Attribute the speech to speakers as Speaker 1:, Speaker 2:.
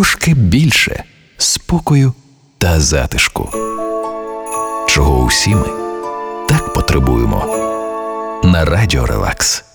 Speaker 1: трошки більше спокою та затишку, чого усі ми так потребуємо. На Радіо Релакс.